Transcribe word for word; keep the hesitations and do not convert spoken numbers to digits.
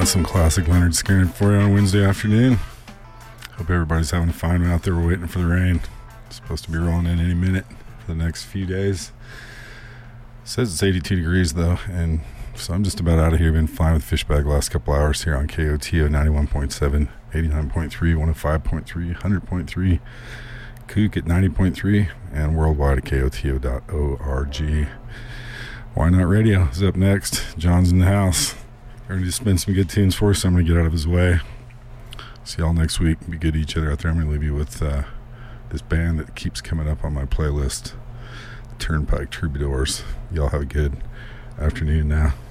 Some classic Lynyrd Skynyrd for you on Wednesday afternoon. Hope everybody's having fun out there. We're waiting for the rain. It's supposed to be rolling in any minute for the next few days. It says it's eighty-two degrees though, and so I'm just about out of here. Been flying with Fishbag the last couple hours here on K O T O ninety-one point seven, eighty-nine point three, one oh five point three, one hundred point three, Kook at ninety point three, and worldwide at K O T O dot org. Why Not Radio is up next. John's in the house. Ready to spin some good tunes for us, so I'm going to get out of his way. See y'all next week. Be good to each other out there. I'm going to leave you with uh, this band that keeps coming up on my playlist, the Turnpike Troubadours. Y'all have a good afternoon now.